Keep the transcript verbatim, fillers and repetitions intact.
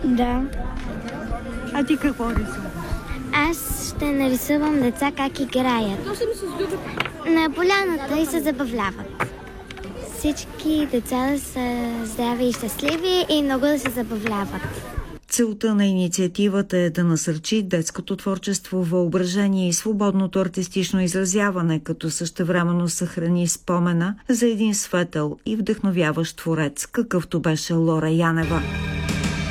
Да. А ти какво рисуваш? Аз ще нарисувам деца как играят на поляната и се забавляват. Всички деца да са здрави и щастливи и много да се забавляват. Целта на инициативата е да насърчи детското творчество, въображение и свободното артистично изразяване, като същевременно съхрани спомена за един светъл и вдъхновяващ творец, какъвто беше Лора Янева.